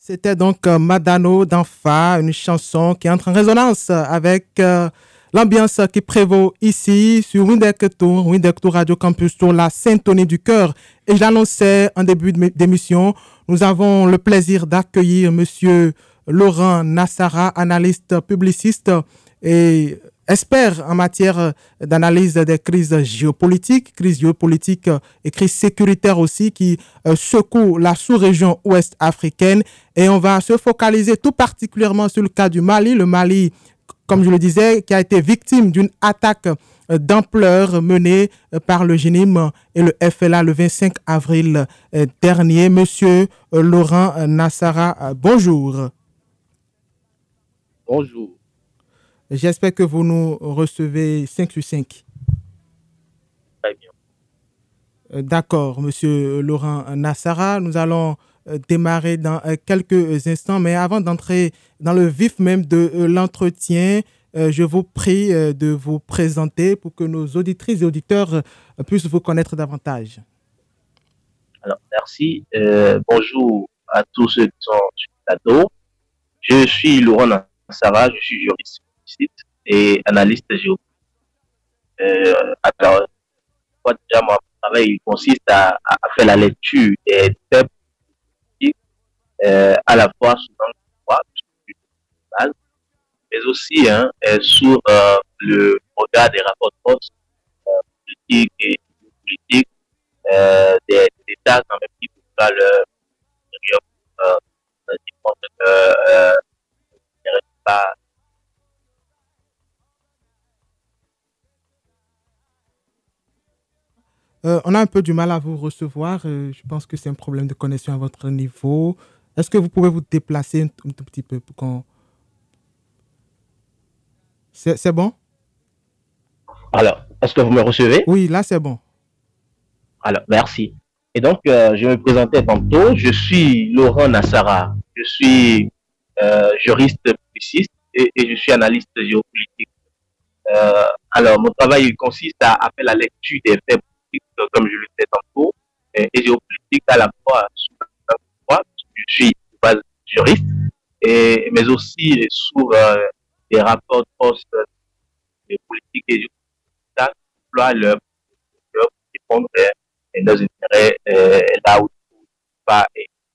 C'était donc Madano d'Enfa, une chanson qui entre en résonance avec l'ambiance qui prévaut ici sur Windeck Tour Radio Campus Tour, la syntonie du cœur. Et j'annonçais en début d'émission, nous avons le plaisir d'accueillir Monsieur Laurent Nassara, analyste publiciste et expert en matière d'analyse des crises géopolitiques et crises sécuritaires aussi qui secouent la sous-région ouest africaine. Et on va se focaliser tout particulièrement sur le cas du Mali. Le Mali, comme je le disais, qui a été victime d'une attaque d'ampleur menée par le JNIM et le FLA le 25 avril dernier. Monsieur Laurent Nassara, bonjour. Bonjour. J'espère que vous nous recevez 5 sur 5. Très bien. D'accord, Monsieur Laurent Nassara. Nous allons démarrer dans quelques instants, mais avant d'entrer dans le vif même de l'entretien, je vous prie de vous présenter pour que nos auditrices et auditeurs puissent vous connaître davantage. Alors, merci. Bonjour à tous ceux qui sont sur le plateau. Je suis Laurent Nassara, je suis juriste et analyste géopolitique. Alors, déjà, mon travail consiste à faire la lecture des faits politiques, à la fois sous l'angle droit, mais aussi sur le regard des rapports de force politiques et politiques des États quand même qui ne pas leur pas. On a un peu du mal à vous recevoir. Je pense que c'est un problème de connexion à votre niveau. Est-ce que vous pouvez vous déplacer un tout petit peu pour qu'on... C'est bon? Alors, est-ce que vous me recevez? Oui, là, c'est bon. Alors, merci. Et donc, je me présentais tantôt. Je suis Laurent Nassara. Je suis juriste publiciste et je suis analyste géopolitique. Alors, mon travail consiste à faire la lecture des faits politiques, comme je le disais tantôt, et géopolitique à la fois sous la voie, je suis de base juriste, mais aussi sur des rapports de force des politiques et géopolitiques qui emploient leur répondre à nos intérêts là où pas.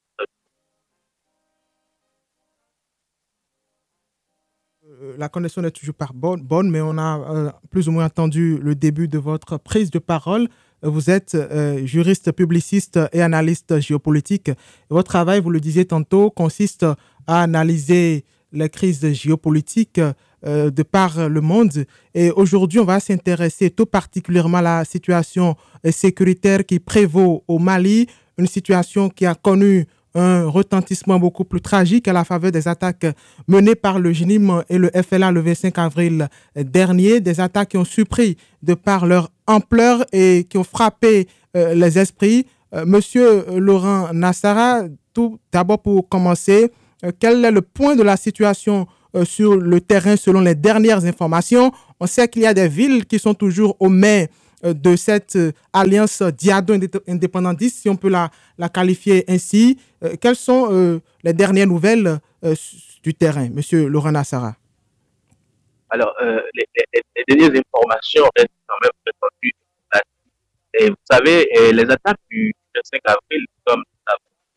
La connexion n'est toujours pas bonne, mais on a plus ou moins entendu le début de votre prise de parole. Vous êtes juriste, publiciste et analyste géopolitique. Votre travail, vous le disiez tantôt, consiste à analyser les crises géopolitiques de par le monde. Et aujourd'hui, on va s'intéresser tout particulièrement à la situation sécuritaire qui prévaut au Mali, une situation qui a connu un retentissement beaucoup plus tragique à la faveur des attaques menées par le JNIM et le FLA le 25 avril dernier, des attaques qui ont surpris de par leur ampleur et qui ont frappé les esprits. Monsieur Laurent Nassara, tout d'abord pour commencer, quel est le point de la situation sur le terrain selon les dernières informations? On sait qu'il y a des villes qui sont toujours au mai de cette alliance diado-indépendantiste, si on peut la qualifier ainsi. Quelles sont les dernières nouvelles du terrain, Monsieur Laurent Nassara? Alors, les dernières informations restent quand même répandues. Et vous savez, les attaques du 25 avril, comme nous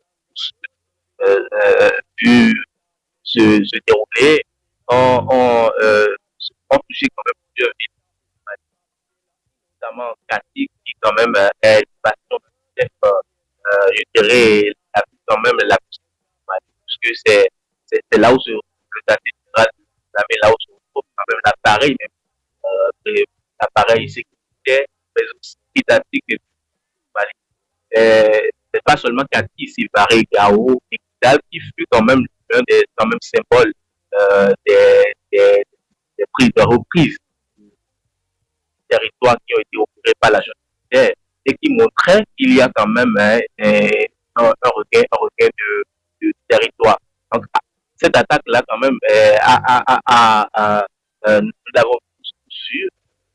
avons pu se dérouler, ont touché quand même plusieurs villes, notamment Kati, qui quand même est une passion, je dirais, quand même la puisque c'est là où se le quartier général de là où se retrouve quand même l'appareil, l'appareil sécuritaire, mais aussi didactique et c'est pas seulement Kati, c'est Varé, Gao, et qui fut quand même un des quand même symboles des prises de reprise territoires qui ont été occupés par la jeune militaire et qui montraient qu'il y a quand même un regain de territoire. Donc, cette attaque-là, quand même, nous l'avons sûr,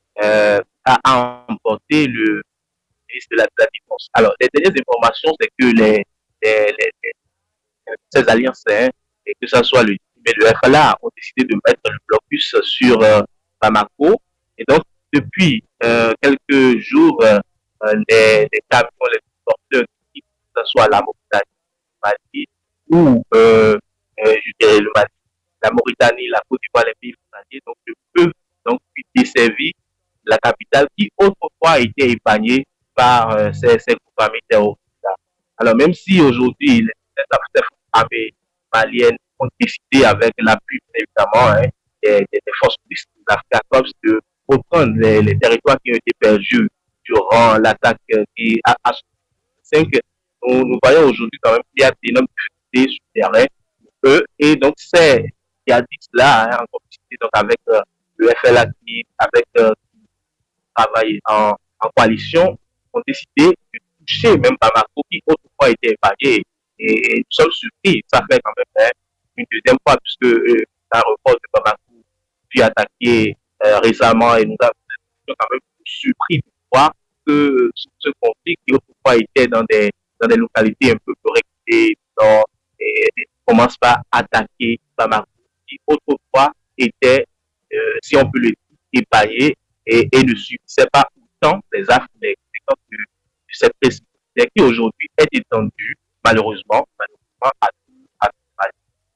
a emporté le ministre de la Défense. Alors, les dernières informations, c'est que les ces alliances, hein, et que ce soit le mais le FLA ont décidé de mettre le blocus sur Bamako. Et donc, depuis quelques jours, les camions, les porteurs, que ce soit la Mauritanie, Mali, ou je dirais le Mali, la Mauritanie, la Côte d'Ivoire, les pays frontaliers, donc je peux donc desservir la capitale qui autrefois était épargnée par ces groupes armés terroristes. Alors même si aujourd'hui les forces armées maliennes ont décidé avec l'appui évidemment des forces police d'Afrique de reprendre les territoires qui ont été perdus durant l'attaque qui a 5, nous voyons aujourd'hui quand même qu'il y a d'énormes difficultés sur le terrain eux. Et donc, ces djihadistes-là, hein, en complicité donc avec le FLA qui, avec travaille en coalition, ont décidé de toucher même Bamako qui autrefois était épargné. Et nous sommes surpris, ça fait quand même une deuxième fois, puisque l'aéroport de Bamako fut attaqué récemment et nous avons quand même surpris de voir que ce conflit qui autrefois était dans des localités un peu plus reculées, commence par attaquer Bamako, qui autrefois était, si on peut le dire, épargné et ne subissait pas autant les affres, les conséquences de cette précipité qui aujourd'hui est étendue, malheureusement à tout Mali.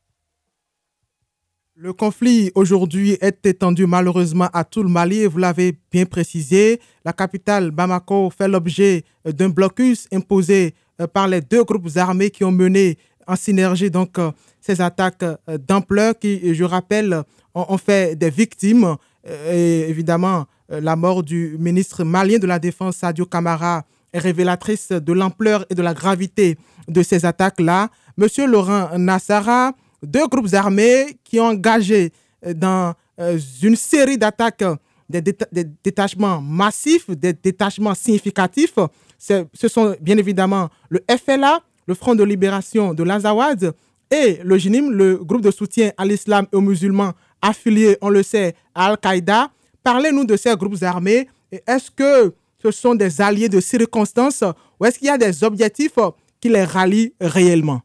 Le conflit aujourd'hui est étendu malheureusement à tout le Mali et vous l'avez bien précisé. La capitale Bamako fait l'objet d'un blocus imposé par les deux groupes armés qui ont mené en synergie donc ces attaques d'ampleur qui, je rappelle, ont fait des victimes. Et évidemment, la mort du ministre malien de la Défense, Sadio Camara, est révélatrice de l'ampleur et de la gravité de ces attaques-là. Monsieur Laurent Nassara, deux groupes armés qui ont engagé dans une série d'attaques des détachements massifs, des détachements significatifs. Ce sont bien évidemment le FLA, le Front de libération de l'Azawad, et le JNIM, le groupe de soutien à l'islam et aux musulmans affiliés, on le sait, à Al-Qaïda. Parlez-nous de ces groupes armés. Et est-ce que ce sont des alliés de circonstances ou est-ce qu'il y a des objectifs qui les rallient réellement?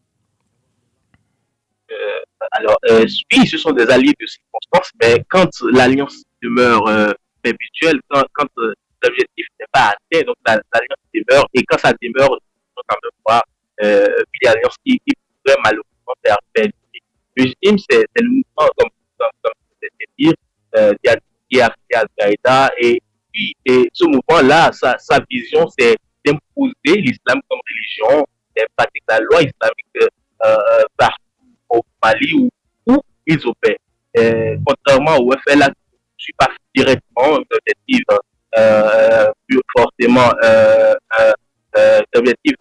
Alors, oui, ce sont des alliés de circonstances, mais quand l'alliance demeure perpétuelle, quand l'objectif n'est pas atteint, donc l'alliance demeure, et quand ça demeure, on quand même voir une alliance qui pourrait malheureusement faire perdre. Le régime, c'est le mouvement, comme je dire, qui est affilié à Al-Qaïda, et ce mouvement-là, sa vision, c'est d'imposer l'islam comme religion, de pratiquer la loi islamique partout au Mali où ils opèrent. Contrairement au FLA, je ne suis pas directement un objectif plus forcément d'objectifs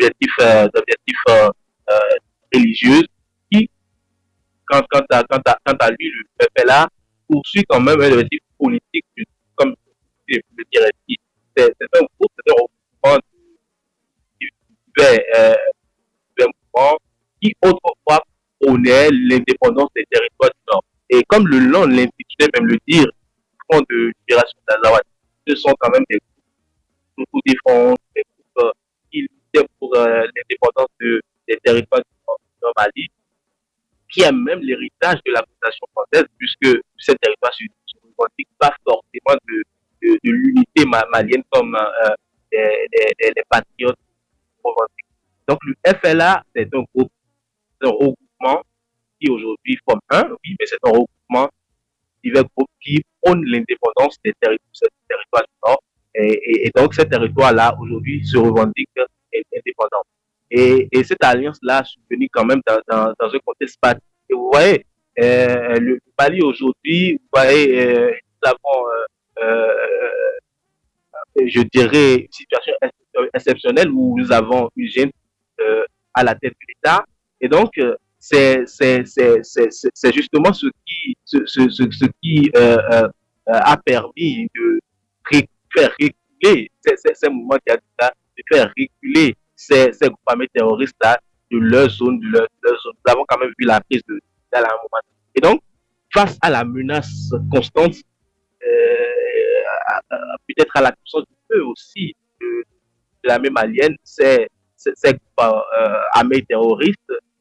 religieux qui, quant à lui, le FLA poursuit quand même un objectif politique, comme je le dirais. C'est un groupe, c'est un regroupement de mouvements qui autrefois prônait l'indépendance des territoires du Nord. Et comme le nom l'intitulait, même le dire, Front de libération d'Azawad, ce sont quand même des groupes d'autodéfense, des groupes qui luttaient pour l'indépendance des territoires du Nord Mali, qui a même l'héritage de la fondation française, puisque ces territoires ne revendiquent pas forcément de l'unité malienne comme les patriotes revendiquent. Donc le FLA, c'est un regroupement qui aujourd'hui forme oui, mais c'est un regroupement divers groupes qui prônent l'indépendance des territoires du Nord. Et donc, ces territoires-là, aujourd'hui, se revendiquent indépendants. Et cette alliance-là est venue quand même dans un contexte particulier. Et vous voyez, le Mali aujourd'hui, vous voyez, nous avons, je dirais, une situation exceptionnelle où nous avons une jeune à la tête de l'État. Et donc, c'est justement ce qui a permis de faire reculer ces mouvements de faire reculer ces groupes armés terroristes-là de leur zone, de leur zone. Nous avons quand même vu la prise de à un moment. Et donc, face à la menace constante, peut-être à la puissance du feu aussi de la même alien, ces groupes armés terroristes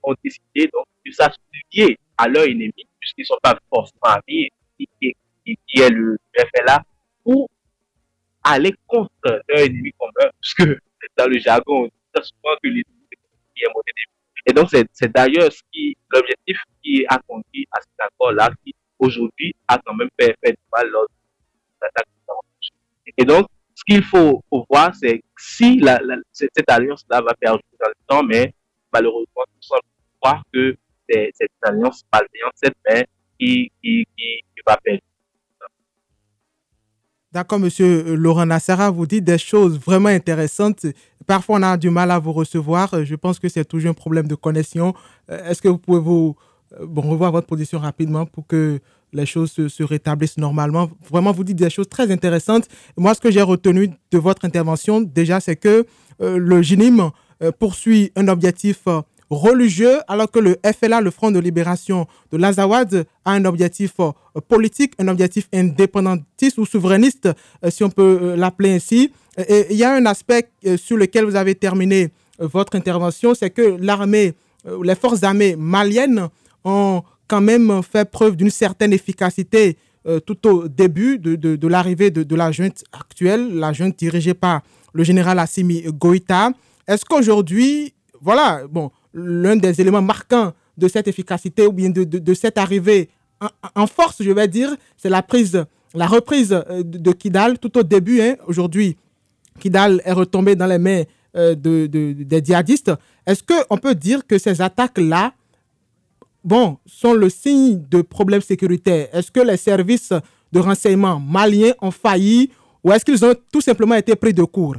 ont décidé donc de s'associer à leur ennemi, puisqu'ils ne sont pas forcément amis, qui est le FLA, pour aller contre leur ennemi commun, puisque dans le jargon, on dit très souvent que l'ennemi est mon ennemi. Et donc, c'est d'ailleurs l'objectif qui a conduit à cet accord-là, qui aujourd'hui a quand même fait du mal lors de l'attaque. Et donc, ce qu'il faut voir, c'est si cette alliance-là va perdurer dans le temps, mais malheureusement, nous semble croire que c'est cette alliance malveillante, cette main qui va perdre. D'accord, monsieur Laurent Nassara, vous dites des choses vraiment intéressantes. Parfois, on a du mal à vous recevoir. Je pense que c'est toujours un problème de connexion. Est-ce que vous pouvez revoir votre position rapidement pour que les choses se rétablissent normalement? Vraiment, vous dites des choses très intéressantes. Moi, ce que j'ai retenu de votre intervention, déjà, c'est que le GNIM poursuit un objectif religieux, alors que le FLA, le Front de libération de l'Azawad, a un objectif politique, un objectif indépendantiste ou souverainiste, si on peut l'appeler ainsi. Et il y a un aspect sur lequel vous avez terminé votre intervention, c'est que les forces armées maliennes ont quand même fait preuve d'une certaine efficacité tout au début de l'arrivée de la junte actuelle, la junte dirigée par le général Assimi Goïta. Est-ce qu'aujourd'hui, voilà, bon, l'un des éléments marquants de cette efficacité ou bien de cette arrivée en force, je vais dire, c'est la reprise de Kidal tout au début. Hein. Aujourd'hui, Kidal est retombé dans les mains des djihadistes. Est-ce qu'on peut dire que ces attaques-là sont le signe de problèmes sécuritaires? Est-ce que les services de renseignement maliens ont failli ou est-ce qu'ils ont tout simplement été pris de court?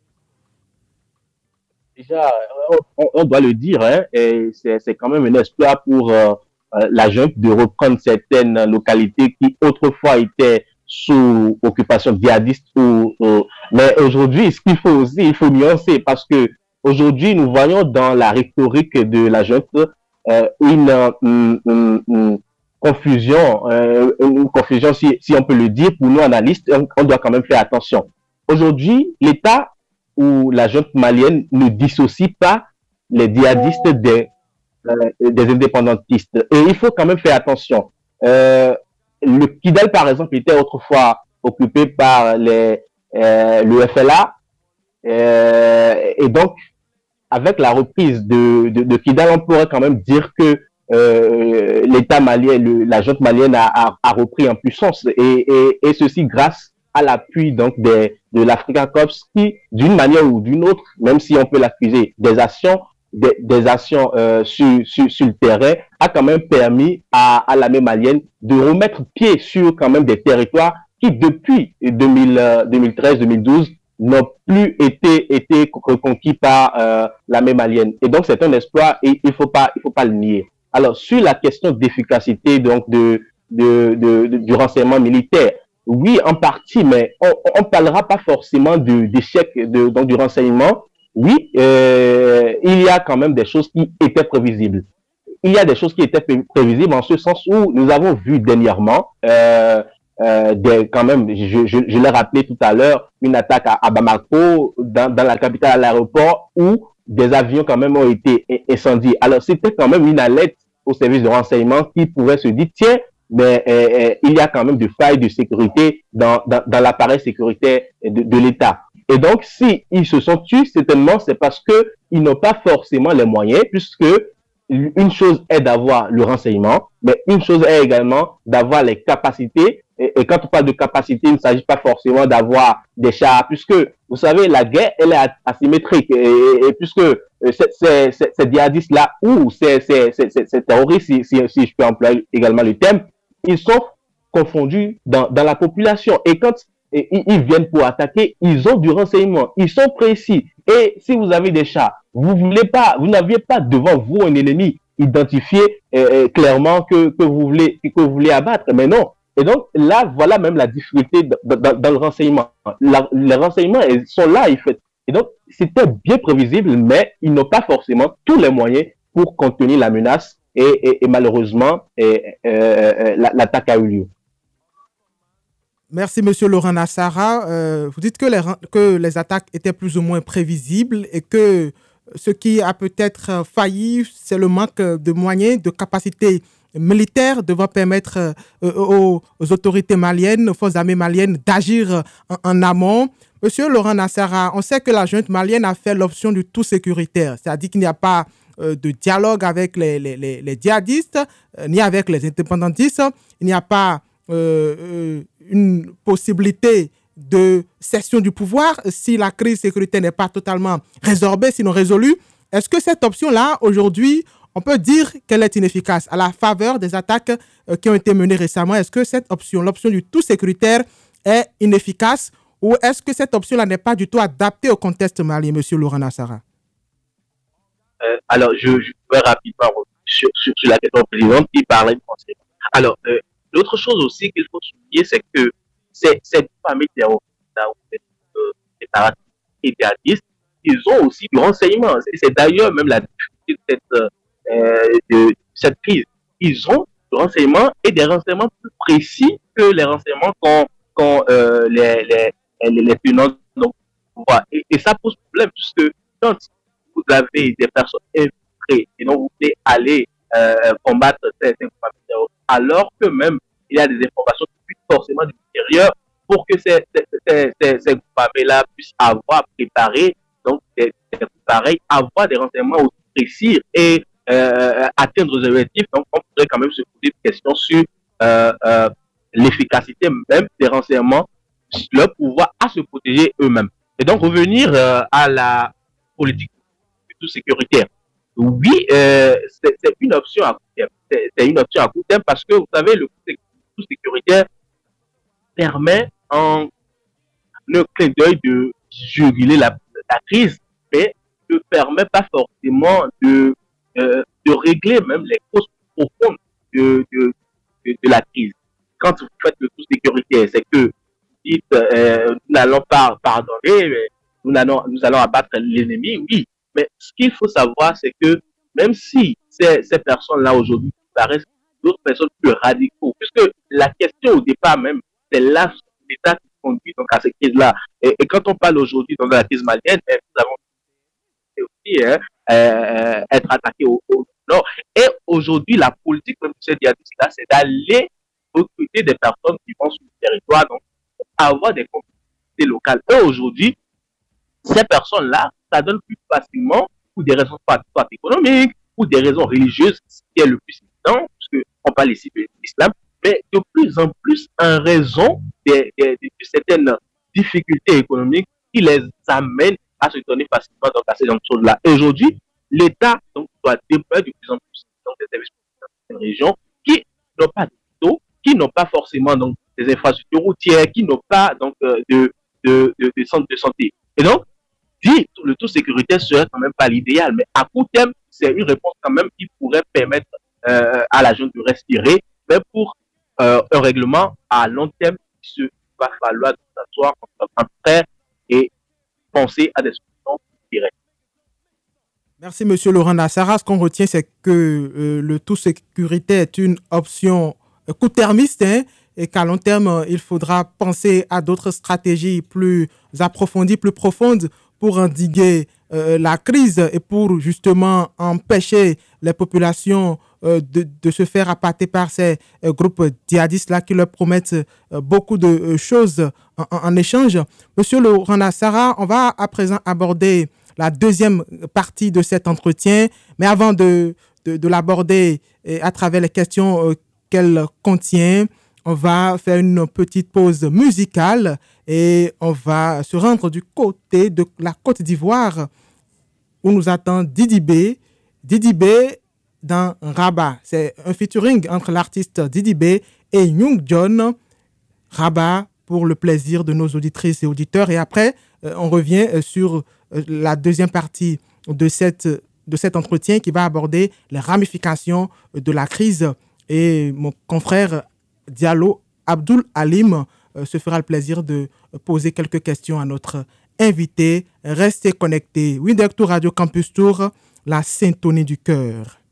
Déjà, on doit le dire, hein, et c'est quand même un exploit pour la junte de reprendre certaines localités qui autrefois étaient sous occupation djihadiste. Mais aujourd'hui, ce qu'il faut aussi, il faut nuancer parce que aujourd'hui, nous voyons dans la rhétorique de la junte une confusion si on peut le dire. Pour nous, analystes, on doit quand même faire attention. Aujourd'hui, l'État où la junte malienne ne dissocie pas les djihadistes des indépendantistes. Et il faut quand même faire attention. Le Kidal, par exemple, était autrefois occupé par le FLA. Et donc, avec la reprise de Kidal, on pourrait quand même dire que l'État malien, la junte malienne a repris en puissance. Et ceci grâce à l'appui donc de l'Africa Corps qui, d'une manière ou d'une autre, même si on peut l'accuser des actions sur le terrain, a quand même permis à l'armée malienne de remettre pied sur quand même des territoires qui, depuis 2013-2012, n'ont plus été reconquis par l'armée malienne. Et donc, c'est un exploit et il faut pas le nier. Alors, sur la question d'efficacité donc du renseignement militaire, oui, en partie, mais on parlera pas forcément d'échec donc du renseignement. Oui, il y a quand même des choses qui étaient prévisibles. Il y a des choses qui étaient prévisibles en ce sens où nous avons vu dernièrement, quand même, je l'ai rappelé tout à l'heure, une attaque à Bamako, dans la capitale, à l'aéroport, où des avions quand même ont été incendiés. Alors, c'était quand même une alerte au service de renseignement qui pourrait se dire, tiens, mais il y a quand même des failles de sécurité dans l'appareil sécuritaire de l'État. Et donc, si ils se sont tués, certainement, c'est parce qu'ils n'ont pas forcément les moyens, puisque une chose est d'avoir le renseignement, mais une chose est également d'avoir les capacités. Et quand on parle de capacité, il ne s'agit pas forcément d'avoir des chars, puisque, vous savez, la guerre, elle est asymétrique. Et puisque ces djihadistes-là, ou ces terroristes, si je peux employer également le terme, ils sont confondus dans la population. Et quand ils viennent pour attaquer, ils ont du renseignement, ils sont précis. Et si vous avez des chars, vous n'aviez pas devant vous un ennemi identifié clairement que vous voulez abattre. Mais non. Et donc là, voilà même la difficulté dans le renseignement. Les renseignements sont là, en fait. Et donc, c'était bien prévisible, mais ils n'ont pas forcément tous les moyens pour contenir la menace. Et malheureusement, l'attaque a eu lieu. Merci, monsieur Laurent Nassara. Vous dites que les attaques étaient plus ou moins prévisibles et que Ce qui a peut-être failli, c'est le manque de moyens, de capacités militaires devant permettre aux autorités maliennes, aux forces armées maliennes d'agir en amont. Monsieur Laurent Nassara, on sait que la junte malienne a fait l'option du tout sécuritaire, c'est-à-dire qu'il n'y a pas de dialogue avec les djihadistes, ni avec les indépendantistes. Il n'y a pas une possibilité de cession du pouvoir si la crise sécuritaire n'est pas totalement résorbée, sinon résolue. Est-ce que cette option-là, aujourd'hui, on peut dire qu'elle est inefficace à la faveur des attaques qui ont été menées récemment? Est-ce que cette option, l'option du tout sécuritaire, est inefficace ou est-ce que cette option-là n'est pas du tout adaptée au contexte malien, M. Laurent Nassara? Alors, je vais rapidement sur la question présidente qui parlait de français. Alors, l'autre chose aussi qu'il faut souligner, c'est que ces familles terroristes, et djihadistes, ils ont aussi du renseignement. C'est d'ailleurs même la difficulté de cette crise. Ils ont du renseignement et des renseignements plus précis que les renseignements qu'ont les tenants. Donc, voilà. Et ça pose problème, puisque quand vous avez des personnes infiltrées et donc vous voulez aller combattre certains familles, alors que même il y a des informations qui fuitent forcément du extérieur pour que ces groupes armés-là puissent avoir préparé, donc des pareils, avoir des renseignements aussi précis et atteindre les objectifs. Donc, on pourrait quand même se poser des questions sur l'efficacité même des renseignements, leur pouvoir à se protéger eux-mêmes. Et donc, revenir à la politique sécuritaire. Oui, c'est une option à court terme. C'est une option à court terme parce que, vous savez, le tout sécuritaire permet en un clin d'œil de juguler la crise, mais ne permet pas forcément de régler même les causes profondes de la crise. Quand vous faites le tout sécuritaire, c'est que vous dites nous n'allons pas pardonner, mais nous allons abattre l'ennemi, oui. Mais ce qu'il faut savoir, c'est que même si ces personnes-là aujourd'hui paraissent d'autres personnes plus radicaux, puisque la question au départ même, c'est l'État qui conduit donc à cette crise-là. Et quand on parle aujourd'hui dans la crise malienne, nous avons aussi être attaqués au nord. Et aujourd'hui, la politique même de cette djihadistes-là, c'est d'aller recruter des personnes qui vont sur le territoire, donc avoir des communautés locales. Et aujourd'hui, ces personnes-là, ça donne plus facilement pour des raisons soit économiques, ou des raisons religieuses, ce qui est le plus évident, puisqu'on parle ici de l'islam, mais de plus en plus en raison de certaines difficultés économiques qui les amènent à se donner facilement donc, à ces choses-là. Et aujourd'hui, l'État donc, doit déployer de plus en plus donc, des services dans certaines régions qui n'ont pas d'eau, qui n'ont pas forcément donc, des infrastructures routières, qui n'ont pas donc, de centres de santé. Et donc, dit le tout sécuritaire serait quand même pas l'idéal, mais à court terme, c'est une réponse quand même qui pourrait permettre à la junte de respirer, mais pour un règlement à long terme, il va falloir s'asseoir en frères et penser à des solutions directes. Merci, M. Laurent Nassara. Ce qu'on retient, c'est que le tout sécuritaire est une option court-termiste, hein, et qu'à long terme, il faudra penser à d'autres stratégies plus approfondies, plus profondes pour endiguer la crise et pour justement empêcher les populations de se faire appâter par ces groupes djihadistes-là qui leur promettent beaucoup de choses en échange. Monsieur Laurent Nassara, on va à présent aborder la deuxième partie de cet entretien, mais avant de l'aborder à travers les questions qu'elle contient, on va faire une petite pause musicale et on va se rendre du côté de la Côte d'Ivoire où nous attend Didi B. Didi B dans Rabat. C'est un featuring entre l'artiste Didi B et Young John. Rabat pour le plaisir de nos auditrices et auditeurs. Et après, on revient sur la deuxième partie de cet entretien qui va aborder les ramifications de la crise. Et mon confrère Diallo Abdul Halim se fera le plaisir de poser quelques questions à notre invité. Restez connectés. Windecto Radio Campus Tour, la syntonie du cœur.